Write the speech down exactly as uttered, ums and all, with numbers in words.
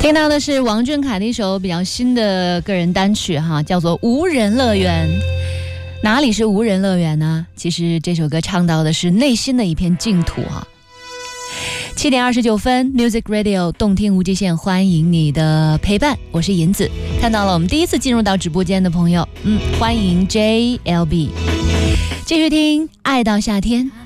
听到的是王俊凯的一首比较新的个人单曲哈，叫做《无人乐园》。哪里是无人乐园呢？其实这首歌唱到的是内心的一片净土哈。七点二十九分 ，Music Radio 动听无极限，欢迎你的陪伴，我是银子。看到了我们第一次进入到直播间的朋友，嗯，欢迎 J L B， 继续听《爱到夏天》。